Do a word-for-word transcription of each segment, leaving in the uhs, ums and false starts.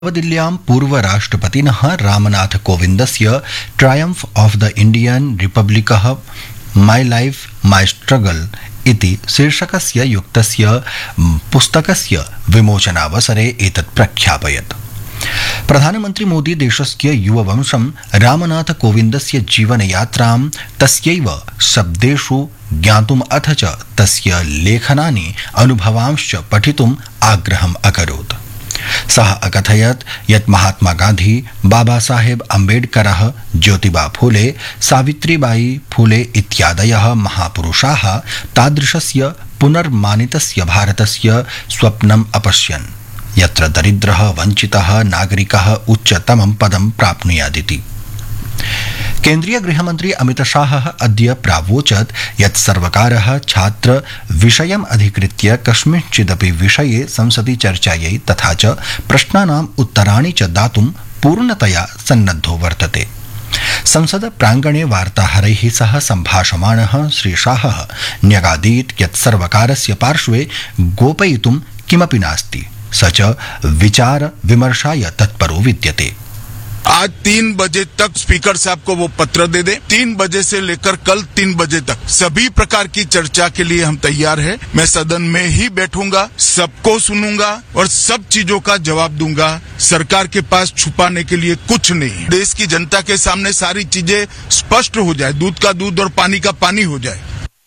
नवदिल्ल्यां पूर्वराष्ट्रपतिनः Ramnath कोविन्दस्य ट्रायम्फ् of the Indian रिपब्लिकः my life my struggle इति शीर्षकस्य युक्तस्य पुस्तकस्य विमोचनावसरे एतत् प्रख्यापयत्। प्रधानमन्त्री मोदी देशस्य युववंशं रामनाथ कोविन्दस्य जीवनयात्रां तस्यैव शब्देषु ज्ञातुम् अथ च तस्य लेखनानि अनुभवांश्च पठितुम् आग्रहम् अकरोत्। सः अकथयत् यत् महात्मा गान्धी, बाबा साहेब अम्बेडकरः, ज्योतिबा फूले, सावित्रीबाई फूले इत्यादयः महापुरुषाः तादृशस्य पुनर्मानितस्य भारतस्य स्वप्नम् अपश्यन् यत्र दरिद्रः वञ्चितः नागरिकः उच्चतमं पदं प्राप्नुयादिति। केन्द्रीय गृहमन्त्री अमित शाहः अद्य प्रावोचत् यत् सर्वकारः छात्र विषयम् अधिकृत्य कस्मिंश्चिदपि विषये संसदि चर्चायै तथा च प्रश्नानाम् उत्तराणि च दातुं पूर्णतया सन्नद्धो वर्तते। संसद प्राङ्गणे वार्ताहरैः सह सम्भाषमाणः श्री शाहः न्यगादीत् यत् सर्वकारस्य पार्श्वे गोपयितुं किमपि नास्ति, स च विचार विमर्शाय तत्परो विद्यते। आज तीन बजे तक स्पीकर साहब को वो पत्र दे दे। तीन बजे से लेकर कल तीन बजे तक सभी प्रकार की चर्चा के लिए हम तैयार हैं। मैं सदन में ही बैठूंगा, सबको सुनूंगा और सब चीजों का जवाब दूंगा। सरकार के पास छुपाने के लिए कुछ नहीं। देश की जनता के सामने सारी चीजें स्पष्ट हो जाए, दूध का दूध और पानी का पानी हो जाए।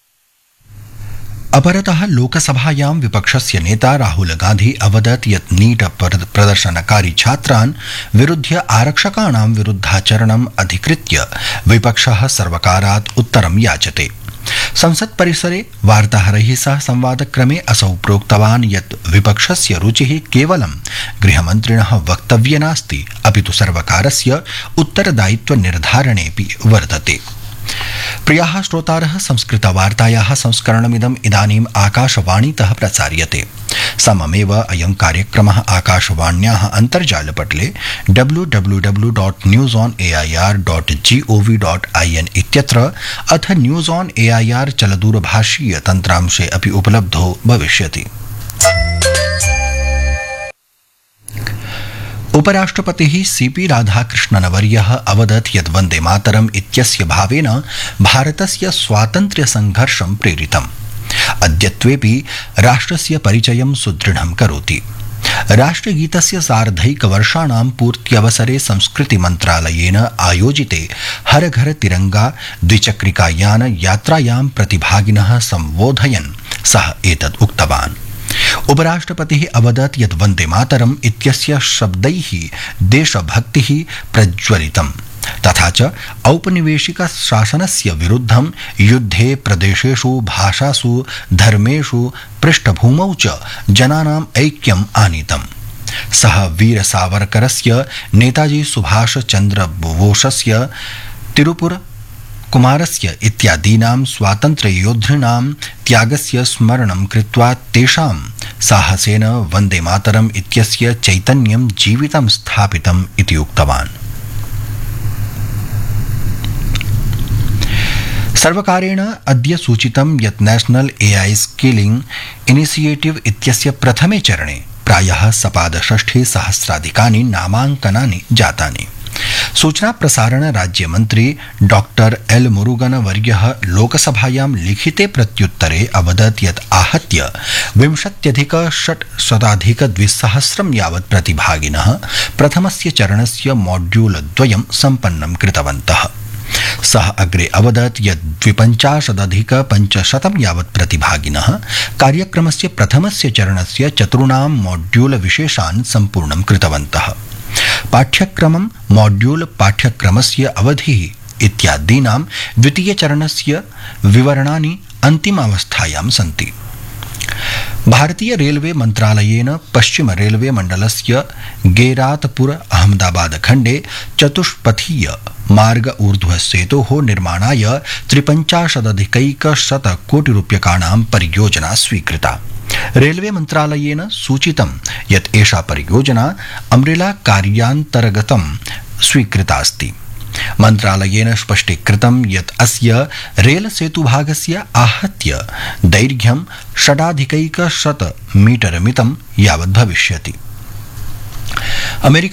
अपरतः लोकसभायां विपक्षस्य नेता राहुल गांधी अवदत् यत् नीट प्रदर्शनकारी छात्रान् विरुध्य आरक्षकाणां विरुद्धाचरणम् अधिकृत्य विपक्षः सर्वकारात् उत्तरं याचते। संसत् परिसरे वार्ताहरैः सह संवादक्रमे असौ प्रोक्तवान् यत् विपक्षस्य रुचिः केवलं गृहमन्त्रिणः वक्तव्ये नास्ति, अपितु सर्वकारस्य उत्तरदायित्व निर्धारणेऽपि वर्तते। प्रियाः श्रोतारः, संस्कृतवार्तायाः संस्करणमिदम् इदानीम् आकाशवाणीतः प्रसार्यते। सममेव अयं कार्यक्रमः आकाशवाण्याः अन्तर्जालपटले W W W dot news on A I R dot G O V dot I N इत्यत्र अथ news on A I R चलदूरभाषीय तन्त्रांशे अपि उपलब्धो भविष्यति। उपराष्ट्रपतिः सीपी राधाकृष्णनवर्यः अवदत् यत् वन्दे मातरम् इत्यस्य भावेन भारतस्य स्वातन्त्र्यसङ्घर्षं प्रेरितम्। अद्यत्वेऽपि राष्ट्रस्य परिचयं सुदृढं करोति। राष्ट्रगीतस्य सार्धैकवर्षाणां पूर्त्यवसरे संस्कृतिमन्त्रालयेन आयोजिते हर घर तिरंगा द्विचक्रिकायान यात्रायां प्रतिभागिनः सम्बोधयन् सः एतत् उक्तवान्। उपराष्ट्रपतिः अवदत् यत् वन्दे मातरम् इत्यस्य शब्दैः देशभक्तिः प्रज्वलितम्, तथा च औपनिवेशिक शासनस्य विरुद्धं युद्धे प्रदेशेषु भाषासु धर्मेषु पृष्ठभूमौ च जनानाम् ऐक्यम् आनीतम्। सः वीर सावरकरस्य, नेताजी सुभाष चन्द्र बोसस्य, तिरुपुर कुमारस्य इत्यादीनां स्वातन्त्र्ययोद्धॄणां त्यागस्य स्मरणं कृत्वा तेषां साहसेन वन्दे मातरम् इत्यस्य चैतन्यं जीवितं स्थापितम् इति उक्तवान्। सर्वकारेण अद्य सूचितं यत् national A I skilling initiative इत्यस्य प्रथमे चरणे प्रायः सपादषष्ठि सहस्राधिकानि नामाङ्कनानि जातानि। सूचना प्रसारण राज्यमन्त्री डॉक्टर एल मुरुगन वर्यः लोकसभायां लिखिते प्रत्युत्तरे अवदत् यत् आहत्य विंशत्यधिक षट्शताधिक द्विसहस्रं यावत् प्रतिभागिनः प्रथमस्य चरणस्य मॉड्यूल द्वयं सम्पन्नं कृतवन्तः। सः अग्रे अवदत् यत् द्विपञ्चाशदधिक पञ्चशतं यावत् प्रतिभागिनः कार्यक्रमस्य प्रथमस्य चरणस्य चतुर्णां मॉड्यूल विशेषान् सम्पूर्णं कृतवन्तः। पाठ्यक्रमं, मॉड्यूल, पाठ्यक्रमस्य अवधिः इत्यादीनां द्वितीयचरणस्य विवरणानि अन्तिमावस्थायां सन्ति। भारतीय रेलवे मन्त्रालयेन पश्चिम रेलवे मण्डलस्य गेरातपुर अहमदाबाद खण्डे चतुष्पथीय मार्ग ऊर्ध्व सेतोः निर्माणाय त्रिपञ्चाशदधिकैकशत कोटिरूप्यकाणां परियोजना स्वीकृता। रेलवे मन्त्रालयेन सूचितं यत् एषा परियोजना अम्ब्रेला कार्यान्तर्गतं स्वीकृता अस्ति। मन्त्रालयेन स्पष्टीकृतं यत् अस्य रेल सेतुभागस्य आहत्य दैर्घ्यं षडाधिकैकशत मीटर मितं यावत् भविष्यति। अमेरिका